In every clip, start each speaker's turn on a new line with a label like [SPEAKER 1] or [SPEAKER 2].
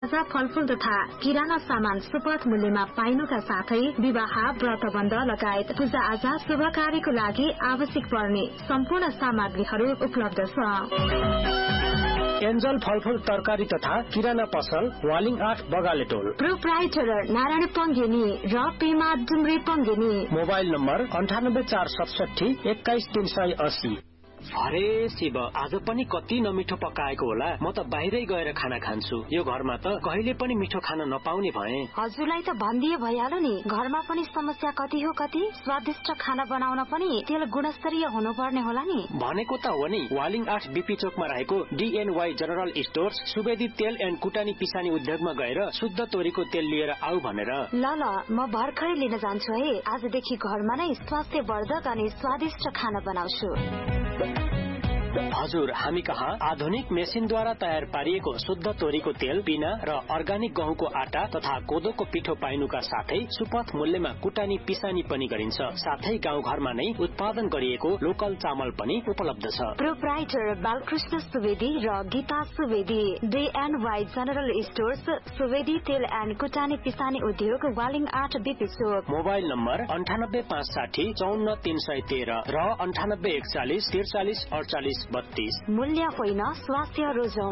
[SPEAKER 1] ताजा फलफूल तथा किराना सामान सुपथ मूल्यमा पाइनुका साथै विवाह व्रतबन्ध लगायत पूजा आजा शुभ कार्यको लागि आवश्यक पर्ने सम्पूर्ण सामग्रीहरू उपलब्ध छ।
[SPEAKER 2] एन्जल फलफूल तरकारी तथा किराना पसल वालिङ 8 बगालेटोल।
[SPEAKER 1] प्रोप्राइटर नारायण पंगेनी र पेमा डुम्रे पंगेनी।
[SPEAKER 2] Mobile number 984667 21380।
[SPEAKER 3] अरे शिव, आज पनि कति नमिठो पकाएको होला। म त बाहिरै गएर खाना खान्छु। यो घरमा त कहिले पनि मिठो खाना नपाउने भए।
[SPEAKER 1] हजुरलाई त भनिदिए भइहाल्यो नि। घरमा पनि समस्या कति हो कति। स्वादिष्ट खाना बनाउन पनि तेल गुणस्तरीय हुनुपर्ने होला नि।
[SPEAKER 3] भनेको त हो नि। वालिङ 8 बीपी चोकमा रहेको DNY जनरल स्टोर्स सुवेदी तेल एन्ड कुटानी पिसानी उद्योगमा गएर शुद्ध तोरीको तेल लिएर आऊ भनेर।
[SPEAKER 1] ल म भर्खरै लिन जान्छु है। आजदेखि घरमा नै स्वास्थ्यवर्धक अनि स्वादिष्ट खाना बनाउँछु।
[SPEAKER 3] हजुर, हामी कहाँ आधुनिक मेसिनद्वारा तयार पारिएको शुद्ध तोरीको तेल, पिना र अर्गानिक गहुँको आटा तथा कोदोको पिठो पाइनुका साथै सुपथ मूल्यमा कुटानी पिसानी पनि गरिन्छ। साथै गाउँघरमा नै उत्पादन गरिएको लोकल चामल पनि उपलब्ध छ।
[SPEAKER 1] प्रोप्राइटर बालकृष्ण सुवेदी र Gita Subedi. DNY general stores Subedi तेल एन्ड कुटानी पिसानी उद्योग वालिङ 8 बीपी चोक।
[SPEAKER 3] मोबाइल नम्बर 9856 54313 र 9841 43 48 32।
[SPEAKER 1] मूल्य होइन, स्वास्थ्य रोजौं।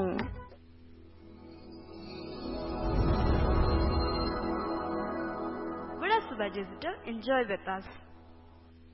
[SPEAKER 4] Bada Suba Digital, enjoy with us.